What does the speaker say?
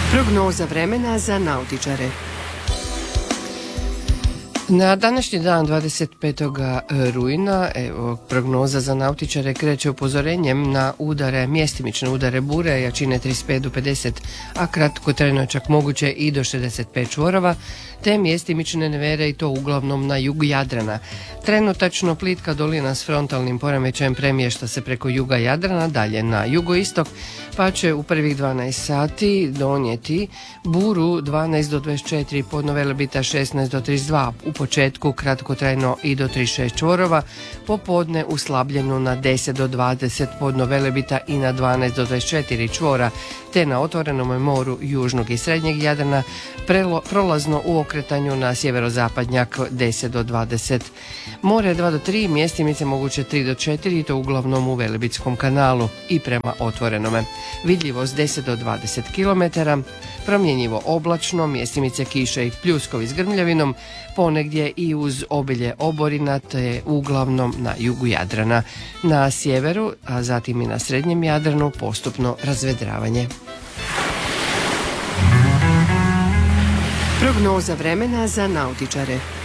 Prognoza vremena za nautičare. Na današnji dan 25. rujna prognoza za nautičare kreće upozorenjem na udare, mjestimične udare bure jačine 35 do 50, a kratkotrajno čak moguće i do 65 čvorova, te mjestimične nevere i to uglavnom na jugu Jadrana. Trenutačno plitka dolina s frontalnim poremećajem premješta se preko juga Jadrana dalje na jugoistok, pa će u prvih 12 sati donijeti buru 12 do 24, podno Velebita 16 do 32, u početku kratkotrajno i do 36 čvorova, popodne uslabljenu na 10 do 20, podno Velebita i na 12 do 24 čvora, te na otvorenom moru južnog i srednjeg Jadrana prolazno u okretanju na sjeverozapadnjak 10 do 20. More 2 do 3, mjestimice moguće 3 do 4 i to uglavnom u Velebitskom kanalu i prema otvorenome. Vidljivost 10 do 20 km, promjenjivo oblačno, mjestimice kiše i pljuskovi s grmljavinom, ponegdje i uz obilje oborina, te uglavnom na jugu Jadrana. Na sjeveru, a zatim i na srednjem Jadranu postupno razvedravanje. Prognoza vremena za nautičare.